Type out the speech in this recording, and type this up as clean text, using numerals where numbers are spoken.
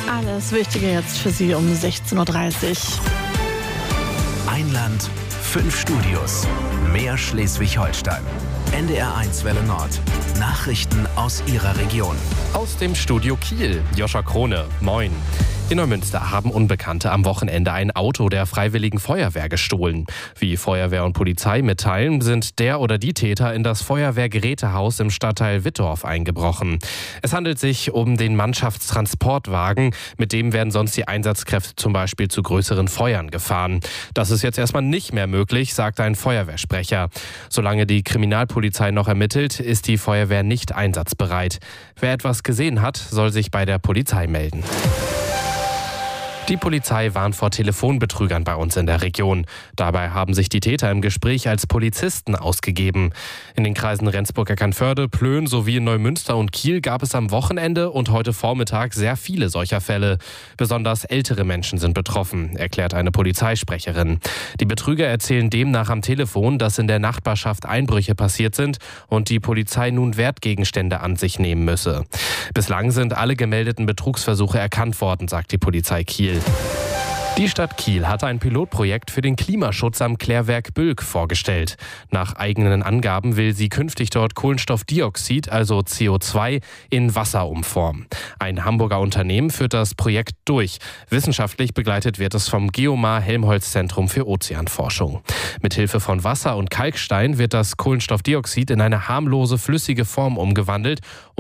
Alles Wichtige jetzt für Sie um 16.30 Uhr. Ein Land, 5 Studios. Mehr Schleswig-Holstein. NDR1 Welle Nord. Nachrichten aus Ihrer Region. Aus dem Studio Kiel, Joscha Krone. Moin. In Neumünster haben Unbekannte am Wochenende ein Auto der Freiwilligen Feuerwehr gestohlen. Wie Feuerwehr und Polizei mitteilen, sind der oder die Täter in das Feuerwehrgerätehaus im Stadtteil Wittorf eingebrochen. Es handelt sich um den Mannschaftstransportwagen. Mit dem werden sonst die Einsatzkräfte zum Beispiel zu größeren Feuern gefahren. Das ist jetzt erstmal nicht mehr möglich, sagt ein Feuerwehrsprecher. Solange die Kriminalpolizei noch ermittelt, ist die Feuerwehr nicht einsatzbereit. Wer etwas gesehen hat, soll sich bei der Polizei melden. Die Polizei warnt vor Telefonbetrügern bei uns in der Region. Dabei haben sich die Täter im Gespräch als Polizisten ausgegeben. In den Kreisen Rendsburg-Eckernförde, Plön sowie in Neumünster und Kiel gab es am Wochenende und heute Vormittag sehr viele solcher Fälle. Besonders ältere Menschen sind betroffen, erklärt eine Polizeisprecherin. Die Betrüger erzählen demnach am Telefon, dass in der Nachbarschaft Einbrüche passiert sind und die Polizei nun Wertgegenstände an sich nehmen müsse. Bislang sind alle gemeldeten Betrugsversuche erkannt worden, sagt die Polizei Kiel. Die Stadt Kiel hat ein Pilotprojekt für den Klimaschutz am Klärwerk Bülk vorgestellt. Nach eigenen Angaben will sie künftig dort Kohlenstoffdioxid, also CO2, in Wasser umformen. Ein Hamburger Unternehmen führt das Projekt durch. Wissenschaftlich begleitet wird es vom Geomar-Helmholtz-Zentrum für Ozeanforschung. Mithilfe von Wasser und Kalkstein wird das Kohlenstoffdioxid in eine harmlose, flüssige Form umgewandelt